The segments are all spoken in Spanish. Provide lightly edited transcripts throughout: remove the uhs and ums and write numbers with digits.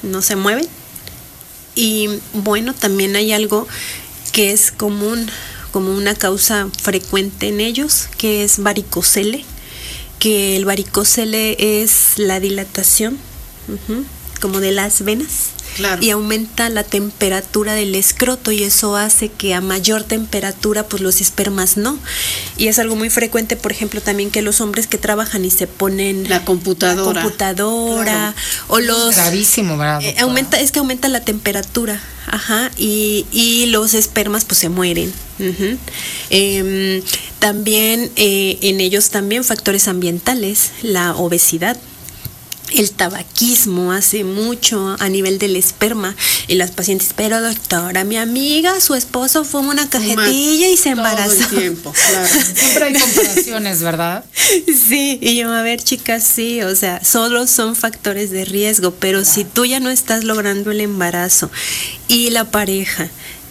no se mueven. Y bueno, también hay algo que es común, como una causa frecuente en ellos, que es varicocele, que el varicocele es la dilatación como de las venas. Claro. Y aumenta la temperatura del escroto y eso hace que a mayor temperatura pues los espermas no. Y es algo muy frecuente, por ejemplo, también que los hombres que trabajan y se ponen la computadora claro. O los gravísimo, ¿verdad? Aumenta la temperatura, y los espermas pues se mueren. También en ellos también factores ambientales, la obesidad. El tabaquismo hace mucho a nivel del esperma y las pacientes, pero doctora, mi amiga, su esposo fuma una cajetilla y se embarazó. Todo el tiempo, claro. Siempre hay comparaciones, ¿verdad? Sí, y yo, a ver, chicas, sí, o sea, solo son factores de riesgo, pero claro. Si tú ya no estás logrando el embarazo y la pareja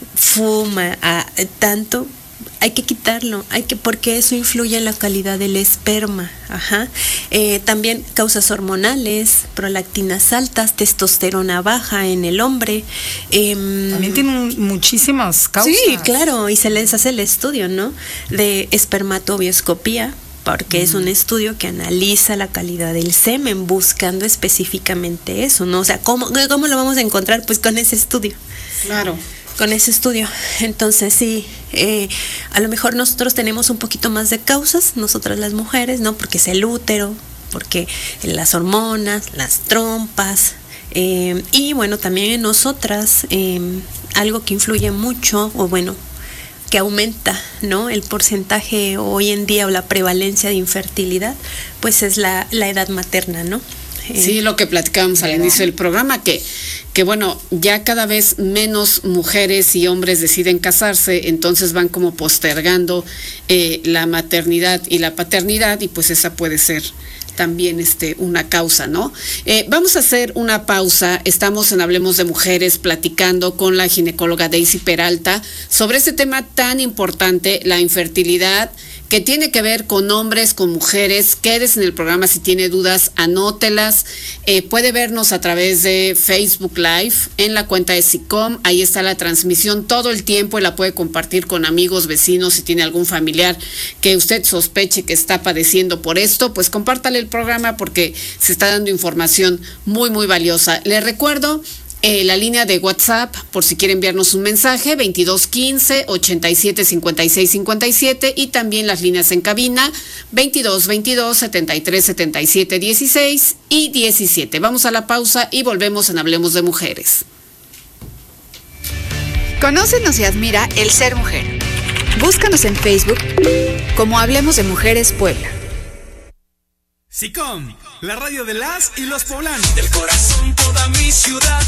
fuma tanto, hay que quitarlo, porque eso influye en la calidad del esperma. También causas hormonales, prolactinas altas, testosterona baja en el hombre. También tienen muchísimas causas. Sí, claro, y se les hace el estudio, ¿no? De espermatobioscopía, porque es un estudio que analiza la calidad del semen, buscando específicamente eso, ¿no? O sea, ¿cómo lo vamos a encontrar? Pues con ese estudio. Claro. Con ese estudio. Entonces sí, a lo mejor nosotros tenemos un poquito más de causas, nosotras las mujeres, ¿no? Porque es el útero, porque las hormonas, las trompas, y bueno, también en nosotras, algo que influye mucho, o bueno, que aumenta, ¿no? El porcentaje hoy en día o la prevalencia de infertilidad, pues es la edad materna, ¿no? Sí, lo que platicábamos al inicio del programa, que bueno, ya cada vez menos mujeres y hombres deciden casarse, entonces van como postergando la maternidad y la paternidad, y pues esa puede ser también una causa, ¿no? Vamos a hacer una pausa. Estamos en Hablemos de Mujeres platicando con la ginecóloga Daisy Peralta sobre este tema tan importante, la infertilidad, que tiene que ver con hombres, con mujeres. Quédese en el programa si tiene dudas, anótelas. Puede vernos a través de Facebook Live en la cuenta de SICOM. Ahí está la transmisión todo el tiempo y la puede compartir con amigos, vecinos. Si tiene algún familiar que usted sospeche que está padeciendo por esto, pues compártale el programa porque se está dando información muy, muy valiosa. Les recuerdo la línea de WhatsApp, por si quiere enviarnos un mensaje, 2215-875657, y también las líneas en cabina, 2222-737716 y 17. Vamos a la pausa y volvemos en Hablemos de Mujeres. Conócenos y admira el ser mujer. Búscanos en Facebook como Hablemos de Mujeres Puebla. SICOM, la radio de las y los poblanos. Del corazón toda mi ciudad.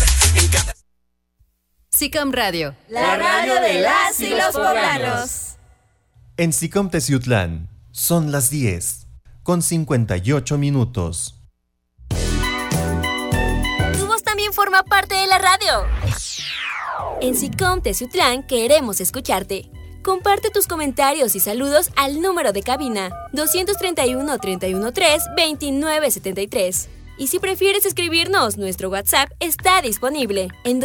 SICOM Radio, la radio de las y los poblanos. En SICOM Teciutlán son las 10:58. Tu voz también forma parte de la radio. En SICOM Teciutlán queremos escucharte. Comparte tus comentarios y saludos al número de cabina 231-313-2973. Y si prefieres escribirnos, nuestro WhatsApp está disponible en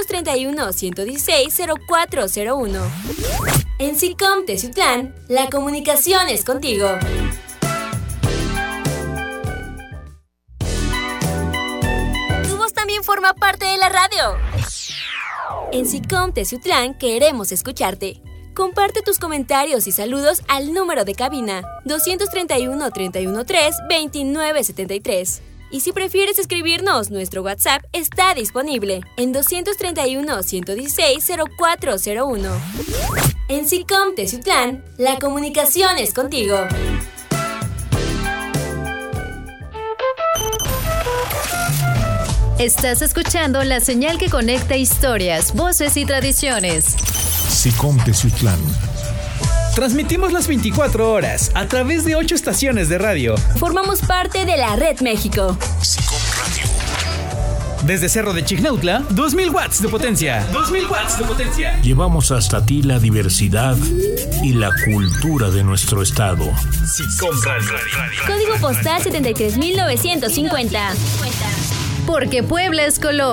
231-116-0401. En SICOM Teciutlán, la comunicación es contigo. Tu voz también forma parte de la radio. En SICOM Teciutlán queremos escucharte. Comparte tus comentarios y saludos al número de cabina 231-313-2973. Y si prefieres escribirnos, nuestro WhatsApp está disponible en 231-116-0401. En SICOM Teciutlán, la comunicación es contigo. Estás escuchando la señal que conecta historias, voces y tradiciones. SICOM Teciutlán. Transmitimos las 24 horas a través de 8 estaciones de radio. Formamos parte de la Red México. SICOM Radio. Desde Cerro de Chignautla, 2000 watts de potencia. 2000 watts de potencia. Llevamos hasta ti la diversidad y la cultura de nuestro estado. SICOM Radio. Código postal 73950. Porque Puebla es color.